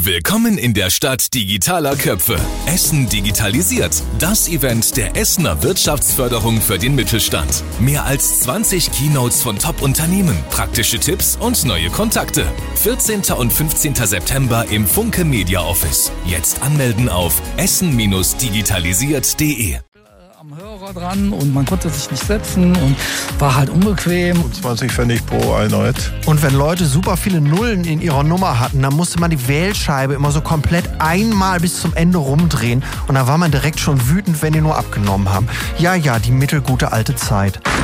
Willkommen in der Stadt digitaler Köpfe. Essen digitalisiert. Das Event der Essener Wirtschaftsförderung für den Mittelstand. Mehr als 20 Keynotes von Top-Unternehmen, praktische Tipps und neue Kontakte. 14. und 15. September im Funke Media Office. Jetzt anmelden auf essen-digitalisiert.de. Am Hörer dran und man konnte sich nicht setzen und war halt unbequem. 20 Pfennig pro Einheit. Und wenn Leute super viele Nullen in ihrer Nummer hatten, dann musste man die Wählscheibe immer so komplett einmal bis zum Ende rumdrehen und da war man direkt schon wütend, wenn die nur abgenommen haben. Ja, die mittelgute alte Zeit.